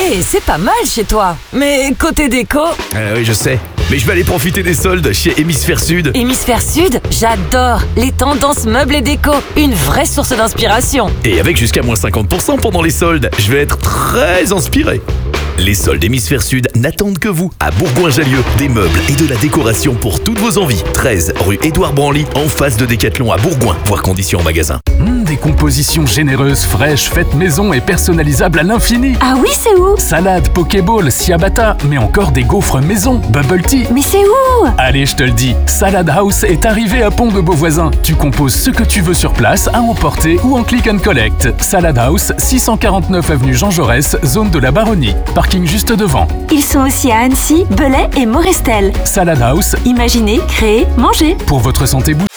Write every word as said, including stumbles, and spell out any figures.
Hé, c'est pas mal chez toi. Mais côté déco... Euh, oui, je sais. Mais je vais aller profiter des soldes chez Hémisphère Sud. Hémisphère Sud, j'adore les tendances meubles et déco. Une vraie source d'inspiration. Et avec jusqu'à moins cinquante pour cent pendant les soldes, je vais être très inspiré. Les soldes Hémisphère Sud n'attendent que vous. À Bourgoin-Jallieu, des meubles et de la décoration pour toutes vos envies. treize rue Édouard Branly, en face de Décathlon à Bourgoin. Voir conditions en magasin. Mmh, des compositions généreuses, fraîches, faites maison et personnalisables à l'infini. Ah oui, c'est où? Salade, pokéball, ciabatta, mais encore des gaufres maison, bubble tea. Mais c'est où? Allez, je te le dis, Salad House est arrivé à Pont de Beauvoisin. Tu composes ce que tu veux sur place, à emporter ou en click and collect. Salad House, six cent quarante-neuf avenue Jean Jaurès, zone de la Baronnie. Parking juste devant. Ils sont aussi à Annecy, Belay et Morestel. Salad House. Imaginez, créer, manger. Pour votre santé bouche.